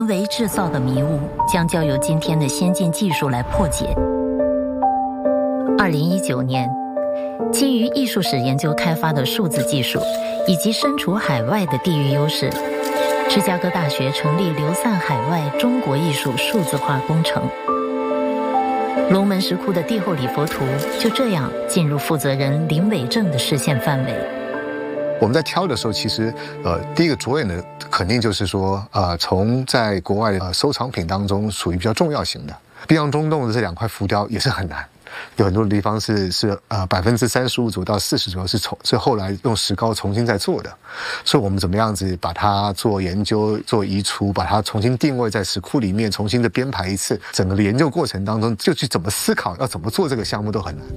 人为制造的迷雾将交由今天的先进技术来破解。2019年，基于艺术史研究开发的数字技术，以及身处海外的地域优势，芝加哥大学成立流散海外中国艺术数字化工程。龙门石窟的帝后礼佛图就这样进入负责人林伟正的视线范围。 我们在挑的时候，其实第一个着眼的肯定就是说从在国外收藏品当中属于比较重要型的，碧阳中洞的这2块浮雕也是很难。有很多的地方是35%左右到40%左右是后来用石膏重新再做的，所以我们怎么样子把它做研究、做移除，把它重新定位在石窟里面，重新的编排一次，整个的研究过程当中就去怎么思考要怎么做这个项目都很难。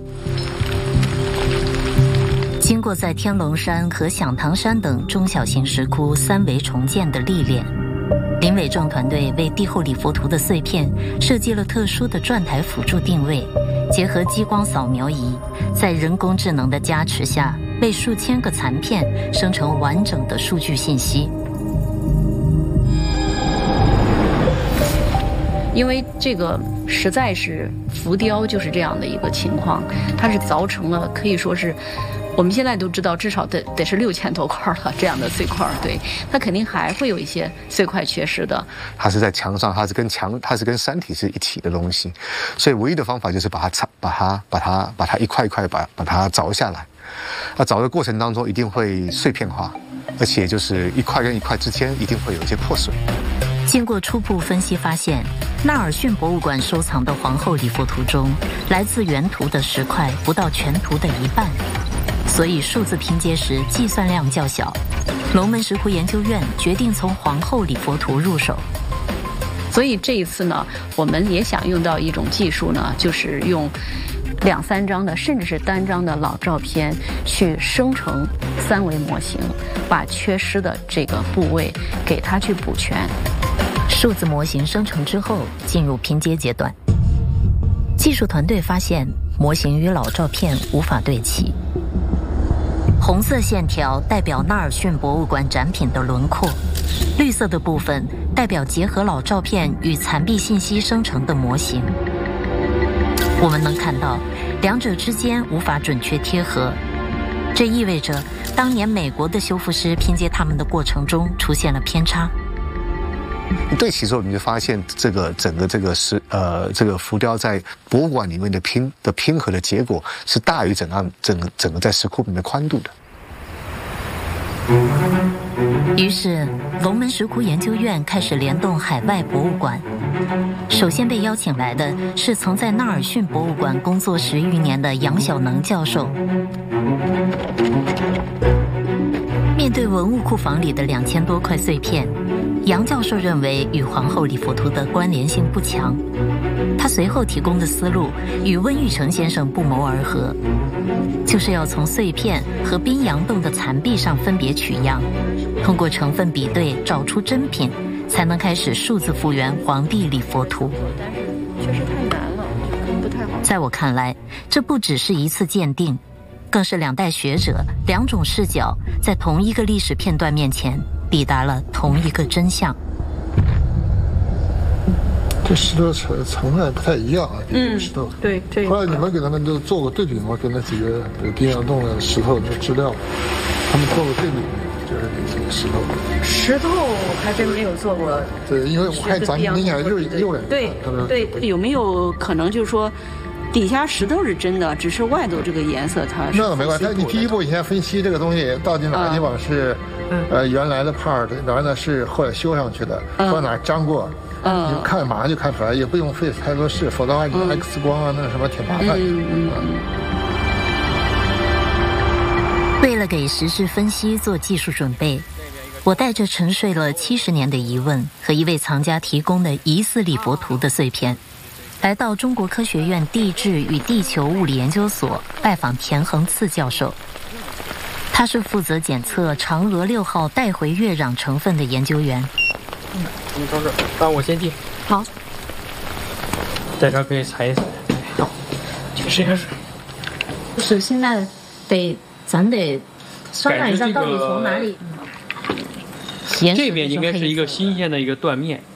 经过在天龙山和响堂山等中小型石窟3维重建的历练，林伟正团队为帝后礼佛图的碎片设计了特殊的转台辅助定位，结合激光扫描仪，在人工智能的加持下，为数千个残片生成完整的数据信息。 因为这个实在是浮雕就是这样的一个情况，它是凿成了，可以说是我们现在都知道至少得是6000多块了，这样的碎块，对，它肯定还会有一些碎块缺失的。 它是在墙上，它是跟山体是一体的东西，所以唯一的方法就是把它一块一块把它凿下来。那凿的过程当中一定会碎片化，而且就是一块跟一块之间一定会有一些破损。 经过初步分析发现，纳尔逊博物馆收藏的皇后礼佛图中，来自原图的石块不到全图的一半，所以数字拼接时计算量较小。龙门石窟研究院决定从皇后礼佛图入手。 所以这一次呢，我们也想用到一种技术呢，就是用2、3张的，甚至是单张的老照片去生成3维模型，把缺失的这个部位给它去补全。 数字模型生成之后，进入拼接阶段。技术团队发现模型与老照片无法对齐，红色线条代表纳尔逊博物馆展品的轮廓，绿色的部分代表结合老照片与残壁信息生成的模型。我们能看到两者之间无法准确贴合，这意味着当年美国的修复师拼接它们的过程中出现了偏差。 对齐之后，你就发现整个这个浮雕在博物馆里面的拼合的结果是大于整个在石窟里面的宽度的。 于是，龙门石窟研究院开始联动海外博物馆。首先被邀请来的是曾在纳尔逊博物馆工作10余年的杨晓能教授。面对文物库房里的2000多块碎片，杨教授认为与皇后礼佛图的关联性不强。他随后提供的思路与温玉成先生不谋而合，就是要从碎片和滨阳洞的残壁上分别取样，通过成分比对找出真品，才能开始数字复原皇帝礼佛图。 确实太难了，不太好。 在我看来，这不只是一次鉴定，更是2代学者2种视角在同一个历史片段面前抵达了同一个真相。 这石头层还不太一样啊，石头。 对对。 后来你们给他们都做过对比吗？跟那几个滨阳洞的石头的资料，他们做过对比，就是那几个石头。 石头还真没有做过。 对，因为我看咱明显就是右脸。 对对，有没有可能就是说，底下石头是真的，只是外头这个颜色它是。 那个没关系，你第一步你先分析这个东西到底哪个地方是原来的 part， 哪呢是后来修上去的，或哪粘过。你看马上就看出来，也不用费太多事，否则的话你 X 光啊那什么挺麻烦。 为了给实质分析做技术准备，我带着沉睡了70年的疑问和一位藏家提供的疑似礼佛图的碎片，来到中国科学院地质与地球物理研究所拜访田恒次教授。他是负责检测嫦娥6号带回月壤成分的研究员。 我们从这儿，让我先进。 好， 在这儿可以踩一踩。去实验室。 是现在咱得商量一下到底从哪里。 这边应该是一个新鲜的一个断面，